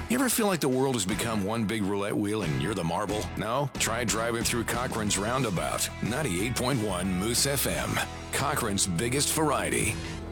You ever feel like the world has become one big roulette wheel and you're the marble? No? Try driving through Cochran's Roundabout. 98.1 Moose FM. Cochran's biggest variety.